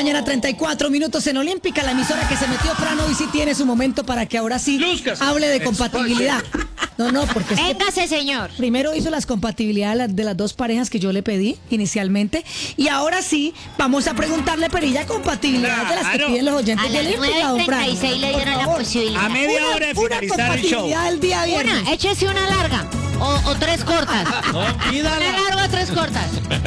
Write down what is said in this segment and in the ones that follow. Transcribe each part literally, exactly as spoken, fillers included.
mañana, treinta y cuatro minutos en Olímpica, la emisora que se metió Fran hoy sí tiene su momento para que ahora sí Luzcas. hable de compatibilidad. No, no, porque es que Véngase, señor. primero hizo las compatibilidades de, la- de las dos parejas que yo le pedí inicialmente y ahora sí vamos a preguntarle Perilla compatibilidad de las que Claro. piden los oyentes A de las Olímpica, nueve don y Fran. treinta y seis le Por dieron la favor. posibilidad. A media Una- hora de una finalizar el show. compatibilidad del día viernes. Una, échese una larga. O, o tres cortas. No, Una pídala. larga o tres cortas.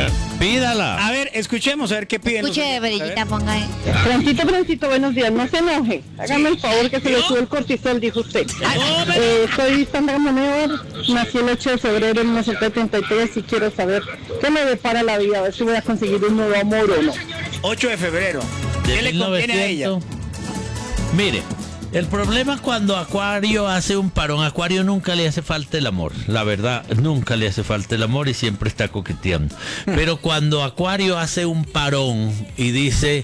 Pídala. A ver, escuchemos a ver qué piden. los Escuche, oyentes, a ver. Perillita, ponga ahí. Francito, Francito, buenos días. No se enoje. Hágame el favor que se le sube el cortisol, dijo usted. Eh, soy Sandra Moneo. Nací el ocho de febrero de mil novecientos setenta y tres y quiero saber qué me depara la vida. A ver si voy a conseguir un nuevo amor o no. ocho de febrero. De ¿Qué le conviene a ella? mil novecientos. Mire, el problema es cuando Acuario hace un parón. A Acuario nunca le hace falta el amor. La verdad, nunca le hace falta el amor y siempre está coqueteando. Pero cuando Acuario hace un parón y dice,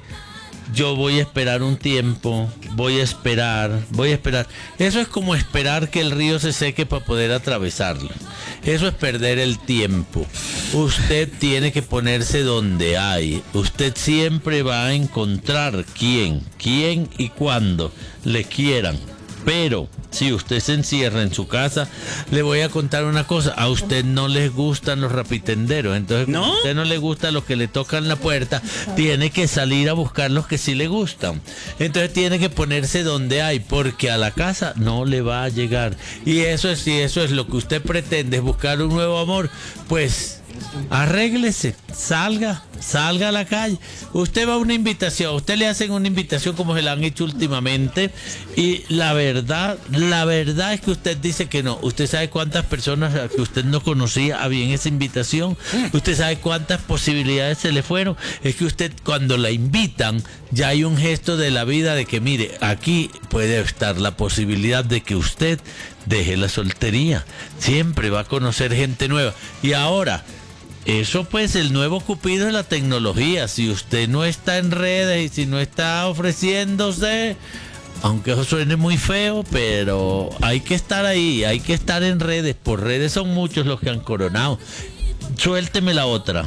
yo voy a esperar un tiempo, voy a esperar, voy a esperar. Eso es como esperar que el río se seque para poder atravesarlo. Eso es perder el tiempo. Usted tiene que ponerse donde hay. Usted siempre va a encontrar quién, quién y cuándo le quieran. Pero si usted se encierra en su casa, le voy a contar una cosa. A usted no les gustan los rapitenderos. Entonces, ¿No? como a usted no le gusta los que le tocan la puerta, tiene que salir a buscar los que sí le gustan. Entonces tiene que ponerse donde hay, porque a la casa no le va a llegar. Y eso es, si eso es lo que usted pretende, es buscar un nuevo amor, pues arréglese, salga, salga a la calle. Usted va a una invitación, a usted le hacen una invitación como se la han hecho últimamente y la verdad, la verdad es que usted dice que no. Usted sabe cuántas personas que usted no conocía había en esa invitación. Usted sabe cuántas posibilidades se le fueron. Es que usted cuando la invitan ya hay un gesto de la vida de que mire, aquí puede estar la posibilidad de que usted deje la soltería. Siempre va a conocer gente nueva. Y ahora, eso pues el nuevo cupido es la tecnología. Si usted no está en redes y si no está ofreciéndose, aunque eso suene muy feo, pero hay que estar ahí, hay que estar en redes. Por redes son muchos los que han coronado. Suélteme la otra.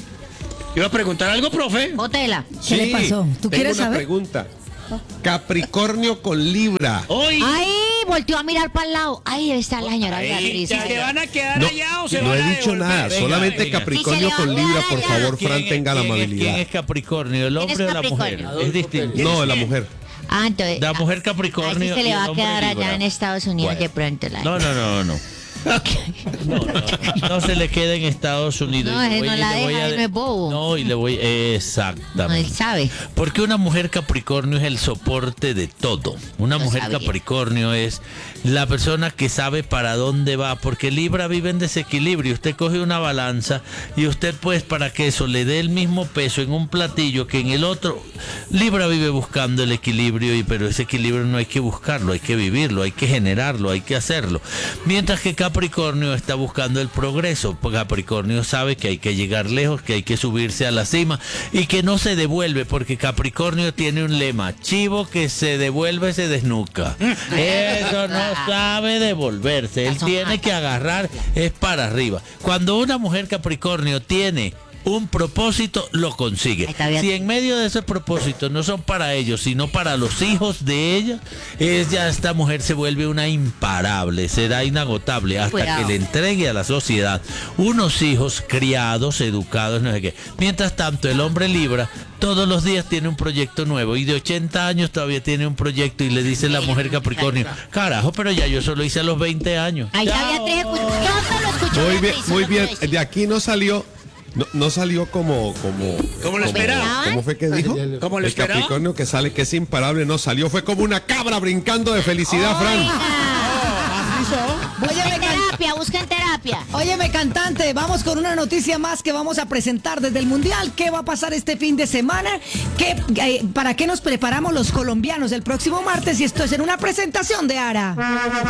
¿Iba a preguntar algo, profe? Botela. ¿Qué le pasó? ¿Tú tengo quieres una saber? pregunta. Capricornio con Libra. Hoy. Ay, volteó a mirar para el lado. Ahí está la señora ¿Y Beatriz. se van a quedar No, allá o se no van he a dicho devolver? nada, Venga, solamente venga. Capricornio Y se le con va a Libra, dar por allá. favor, ¿Quién Fran, es- tenga la quién es- amabilidad. ¿Quién es Capricornio? ¿El ¿Quién hombre es o la mujer? Capricornio? Es distinto. No, la mujer. Ah, entonces. La mujer a Capricornio. ese se y le el va a hombre quedar Libra. allá en Estados Unidos Bueno. de pronto. La... No, no, no, no. No, no, no, no se le queda en Estados Unidos. No, Y le él voy- no y la le voy deja, a- él no es bobo. No, y le voy. No, él Exactamente. sabe. Porque una mujer Capricornio es el soporte de todo. Una Lo mujer sabía. Capricornio es la persona que sabe para dónde va. Porque Libra vive en desequilibrio. Usted coge una balanza y usted, pues, para que eso le dé el mismo peso en un platillo que en el otro. Libra vive buscando el equilibrio, y pero ese equilibrio no hay que buscarlo, hay que vivirlo, hay que generarlo, hay que hacerlo. Mientras que Capricornio está buscando el progreso. Capricornio sabe que hay que llegar lejos, que hay que subirse a la cima y que no se devuelve, porque Capricornio tiene un lema: chivo que se devuelve se desnuca. Eso no sabe devolverse, él tiene que agarrar es para arriba. Cuando una mujer Capricornio tiene un propósito, lo consigue. Ahí está bien. Si en medio de esos propósitos no son para ellos, sino para los hijos de ella, ella, esta mujer se vuelve una imparable, será inagotable hasta Cuidado. que le entregue a la sociedad unos hijos criados, educados, no sé qué. Mientras tanto, el hombre Libra todos los días tiene un proyecto nuevo y de ochenta años todavía tiene un proyecto y le dice la mujer Capricornio: carajo, pero ya yo solo hice a los veinte años. Ahí está Chao. Beatriz. escucha- Yo no lo escucho. Muy bien, Beatriz, muy solo bien. puedo decir. De aquí no salió, no, no salió como, como, ¿Cómo lo esperaba? ¿Cómo fue que dijo? ¿Cómo lo El esperaba? Capricornio que sale que es imparable, no salió, fue como una cabra brincando de felicidad, Fran. Óyeme, Busquen can- terapia, busquen terapia. óyeme, cantante, vamos con una noticia más que vamos a presentar desde el Mundial. ¿Qué va a pasar este fin de semana? ¿Qué, eh, ¿Para qué nos preparamos los colombianos el próximo martes? Y esto es en una presentación de Ara.